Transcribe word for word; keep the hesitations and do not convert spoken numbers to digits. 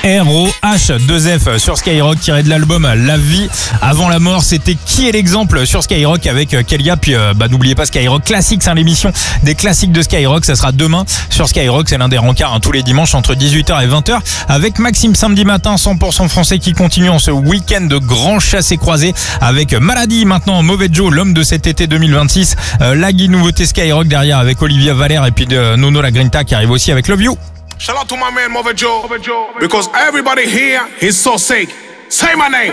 R O H deux F sur Skyrock, tiré de l'album La Vie avant la mort. C'était Qui est l'exemple sur Skyrock avec Kelia. Puis euh, bah, n'oubliez pas Skyrock Classics, hein, l'émission des classiques de Skyrock. Ça sera demain sur Skyrock. C'est l'un des rencarts, hein, tous les dimanches entre dix-huit heures et vingt heures avec Maxime samedi matin, cent pour cent français qui continue en ce week-end de grand chassé-croisé avec Maladie. Maintenant Mauvais Joe, l'homme de cet été deux mille vingt-six. Euh, la guide nouveauté Skyrock derrière avec Olivia Valère et puis de Nono La Grinta qui arrive aussi avec Love You. Shout out to my man Mauvais Joe, because everybody here is so sick. Say my name.